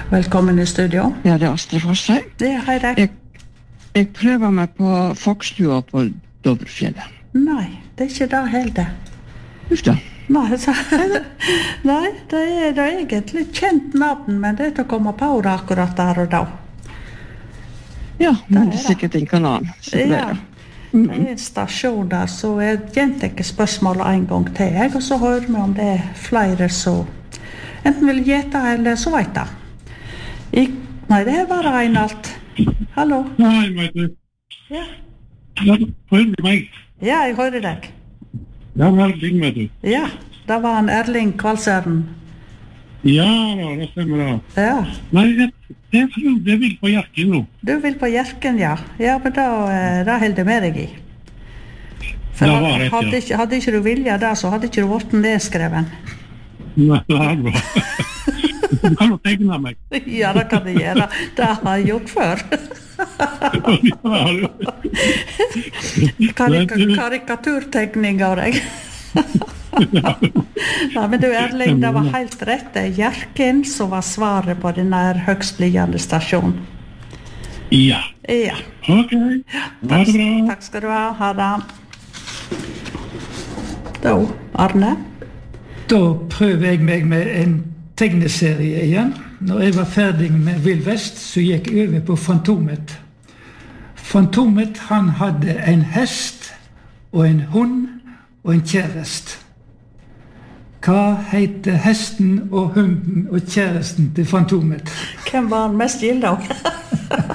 Velkommen i studio. Ja, det Astrid Forsøy. Hei deg. Jeg prøver meg på Fokstua på Dovrefjellet. Nei, det ikke det heller. Uff da. Nei, nei, det egentlig et kjent navn, men det å komme på det akkurat der og da. Ja, men det sikkert en kanal. Ja, det en stasjon der, så jeg gjentar ikke spørsmålet en gang til, og så hører vi om det flere så enten vil gjette eller så vet jeg. Nei, det bare Reinald. Hallo? Nei, vet du. Ja. Ja, hører du meg? Ja, jeg hører deg. Ja, Erling, vet du. Ja, det var en Erling Kvalsøren. Ja, det stemmer da. Ja. Nei, jeg vil på Hjerken nå. Du vil på Hjerken, ja. Ja, men da holder jeg med deg i. For Det var rett, ja. hadde ikke du vilja da, så hadde ikke du vært nedskreven. Nei, det er bra. Du kan jo tegne meg. Ja, det kan du gjøre. Det har jeg gjort før. Karikaturtegning av deg. Nei, men du Erling, det var helt rett. Det Hjerken som var svaret på den der høgstliggende stasjonen. Ja. Ja. Ok, ha det bra. Takk skal du ha. Ha det. Da, Arne? Da prøver jeg meg med en tegneserie igjen. Når jeg var ferdig med Vill Vest, så gikk jeg over på Fantomet. Fantomet, han hadde en hest, og en hund, og en kjærest. Hva heter hesten og hunden og kjæresten til Fantomet? Hvem var han mest gild av?